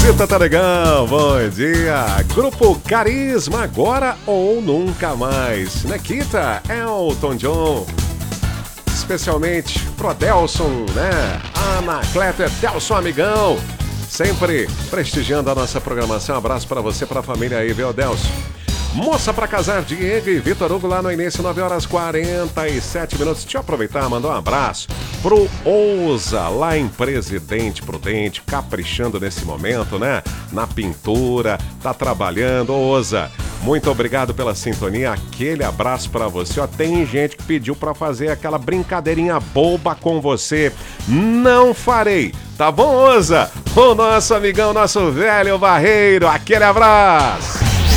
Tita tá legal, bom dia. Grupo Carisma, agora ou nunca mais. Nikita, Elton John. Especialmente pro Adelson, né? Ana Cléter, Delson, amigão. Sempre prestigiando a nossa programação. Um abraço pra você, pra família aí, viu, Adelson? Moça pra casar, Diego e Vitor Hugo lá no início, 9h47. Deixa eu aproveitar e mandar um abraço pro Ousa, lá em Presidente Prudente, caprichando nesse momento, né? Na pintura, tá trabalhando. Ousa, muito obrigado pela sintonia, aquele abraço pra você. Ó, tem gente que pediu pra fazer aquela brincadeirinha boba com você. Não farei, tá bom, Ousa? O nosso amigão, nosso velho Barreiro, aquele abraço.